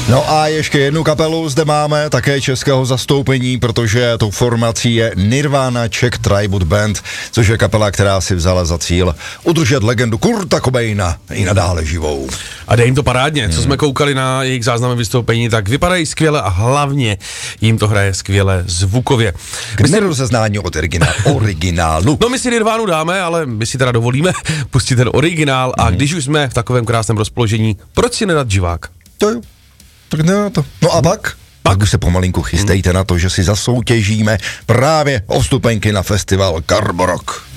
No a ještě jednu kapelu zde máme, také českého zastoupení, protože tou formací je Nirvana Czech Tribute Band, což je kapela, která si vzala za cíl udržet legendu Kurta Cobaina i nadále živou. A jde jim to parádně, co jsme koukali na jejich záznamy vystoupení, tak vypadají skvěle a hlavně jim to hraje skvěle zvukově. K nerozeznání od originálu. No my si Nirvánu dáme, ale my si teda dovolíme pustit ten originál a když už jsme v takovém krásném rozpoložení, proč si nedat živák? To jo, tak ne na to. No a pak už se pomalinku chystejte na to, že si zasoutěžíme právě o vstupenky na festival Carbo Rock.